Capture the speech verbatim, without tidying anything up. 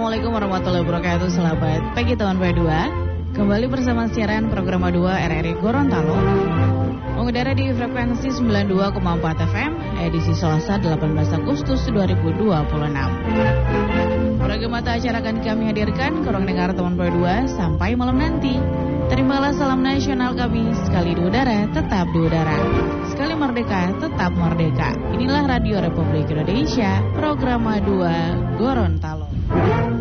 Assalamualaikum warahmatullahi wabarakatuh. Selamat pagi teman P dua. Kembali bersama siaran program dua R R I Gorontalo, mengudara di frekuensi sembilan puluh dua koma empat F M, edisi Selasa delapan belas Agustus dua ribu dua puluh enam. Program mata acara akan kami hadirkan ke ruang dengar teman P dua sampai malam nanti. Terimalah salam nasional kami, sekali di udara, tetap di udara. Sekali merdeka, tetap merdeka. Inilah Radio Republik Indonesia, program dua Gorontalo.